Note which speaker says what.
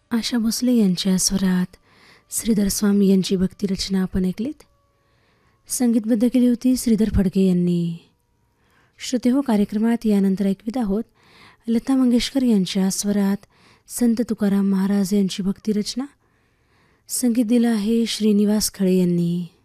Speaker 1: आशा भोसले यांच्या स्वरात श्रीधर स्वामी यांची भक्तिरचना आपण ऐकलीत. संगीतबद्ध केली होती श्रीधर फडके यांनी. श्रोते हो, कार्यक्रमात यानंतर ऐकवीत आहोत लता मंगेशकर यांच्या स्वरात संत तुकाराम महाराज यांची भक्तिरचना. संगीत दिलं आहे श्रीनिवास खळे यांनी.